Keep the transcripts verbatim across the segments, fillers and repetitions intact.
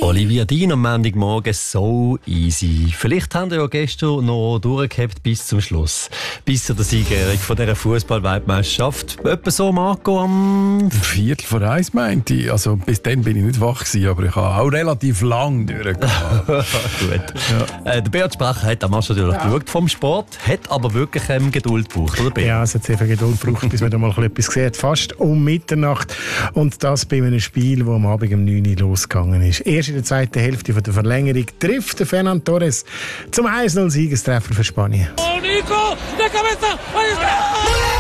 Olivia Dean am Montagmorgen so easy. Vielleicht haben wir ja gestern noch durchgehabt bis zum Schluss. Bis zu der Siegerehrung von dieser Fußball-Weltmeisterschaft. Etwa so, Marco, am Viertel vor eins, meinte ich. Also bis dann bin ich nicht wach gewesen, aber ich habe auch relativ lang durchgegangen. Gut. Ja. Äh, der Beat Spracher hat am Match natürlich ja. geschaut vom Sport, hat aber wirklich ähm, Geduld gebraucht, oder Beat? Ja, es hat sehr viel Geduld gebraucht, bis man da mal etwas gesehen hat. Fast um Mitternacht. Und das bei einem Spiel, das am Abend um neun Uhr losgegangen ist. Erst in der zweiten Hälfte von der Verlängerung trifft der Fernand Torres zum eins null Siegestreffer für Spanien. Oh, Nico, de cabeza, ahí está!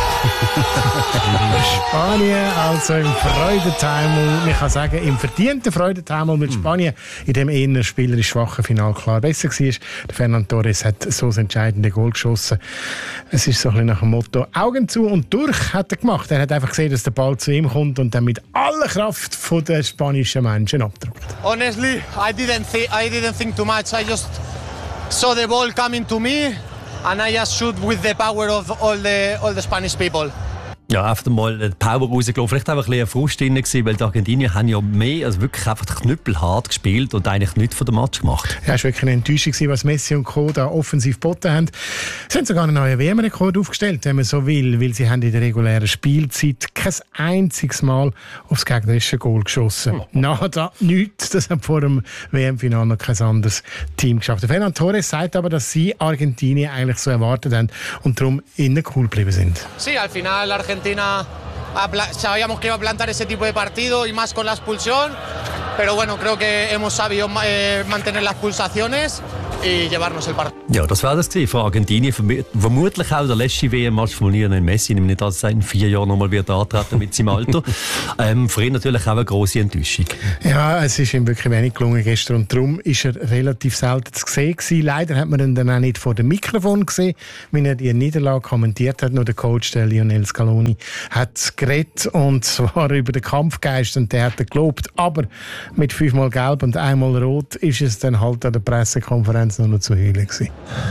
Spanien also im Freudentaumel, man kann sagen, im verdienten Freudentaumel mit Spanien in dem eher spielerisch schwachen Final klar besser war. Der Fernand Torres hat so das entscheidende Goal geschossen. Es ist so ein bisschen nach dem Motto Augen zu und durch hat er gemacht. Er hat einfach gesehen, dass der Ball zu ihm kommt und dann mit aller Kraft von den spanischen Menschen abdrückt. Honestly, I didn't, th- I didn't think too much. I just saw the ball coming to me and I just shoot with the power of all the, all the Spanish people. Ja, einfach mal die Power rausgelassen. Vielleicht auch ein bisschen Frust drin gewesen, weil die Argentinier haben ja mehr, also wirklich einfach knüppelhart gespielt und eigentlich nichts von dem Match gemacht. Ja, es war wirklich eine Enttäuschung, was Messi und Co. da offensiv geboten haben. Sie haben sogar einen neuen W M-Rekord aufgestellt, wenn man so will, weil sie haben in der regulären Spielzeit kein einziges Mal aufs gegnerische Goal geschossen. Oh. Nada, nichts. Das hat vor dem W M-Final noch kein anderes Team geschafft. Der Fernand Torres sagt aber, dass sie Argentinien eigentlich so erwartet haben und darum innen cool geblieben sind. Sí, al final Argentina sabíamos que iba a plantar ese tipo de partido y más con la expulsión, pero bueno, creo que hemos sabido eh, mantener las pulsaciones y llevarnos el partido. Ja, das war das von Argentinien. Vermutlich auch der letzte W M-Match von Lionel Messi. Ich nehme nicht, dass er in vier Jahren noch mal wieder antreten mit seinem Alter. ähm, für ihn natürlich auch eine grosse Enttäuschung. Ja, es ist ihm wirklich wenig gelungen gestern und darum ist er relativ selten zu sehen gewesen. Leider hat man ihn dann auch nicht vor dem Mikrofon gesehen, wenn er die Niederlage kommentiert hat. Nur der Coach, der Lionel Scaloni, hat geredet und zwar über den Kampfgeist und der hat er gelobt. Aber mit fünfmal Gelb und einmal Rot ist es dann halt an der Pressekonferenz nur noch zu heulen gewesen.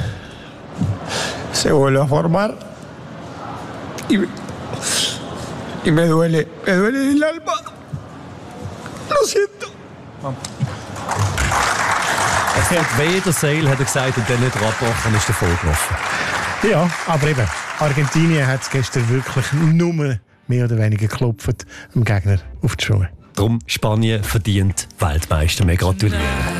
Se vuelve a formar y, y me duele, me duele el alma. Lo siento. Es tut weh, der Seil, hat er gesagt, und dann nicht abgebrochen, ist der vollgelaufen. Ja, aber eben, Argentinien hat es gestern wirklich nur mehr oder weniger geklopft, dem Gegner auf die Schuhe. Darum Spanien verdient Weltmeister. Wir gratulieren.